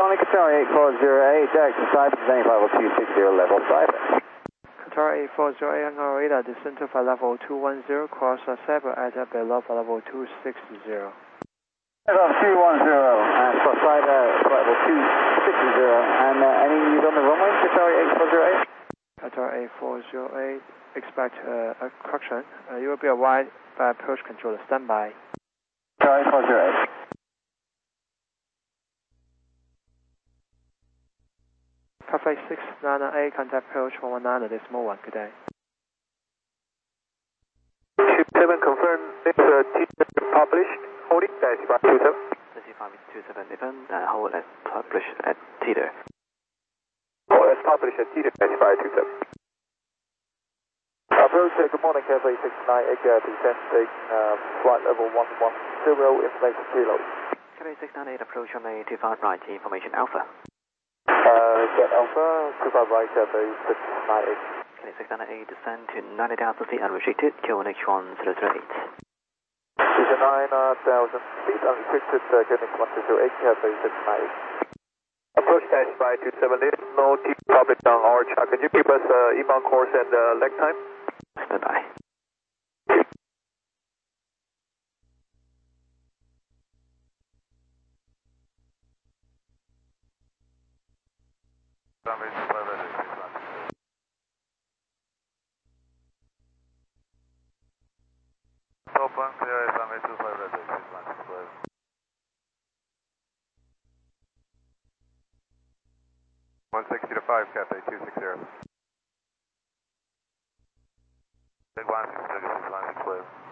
Army Qatar 8408, Jackson Cyber, descending flight level 260, level Cyber. Qatar 8408 Hangar radar, descend to flight level 210, cross Cyber at below flight level 260. Level 210, and cross Cyber, flight level 260, and any news on the runway, Qatar 8408? Qatar 8408, expect a correction. You will be arrived by approach controller, standby. Qatar 8408. Cathay 698, contact approach 119, decimal 1, good day. 27 confirmed, it's published, holding, dash 527. 3527, defend, hold as published at Teeter. Hold as published at Teeter, dash 527. Approach, good morning, Cathay 698, descending flight level 110, information preload. Cathay 698, approach on a 25 right, information Alpha. Get Alpha, 25 right, Cathay 698. Cathay 698, descend to 90,000 feet unrestricted, QNH 1008. Is a 9,000 feet unrestricted, QNH 1008, Cathay 698. Approach dash 527, no T public on our chart. Can you give us inbound course and leg time? Standby. Open, clear, runway 25 red, 616. 160 to 5, Cathay 260. Big 160, 616.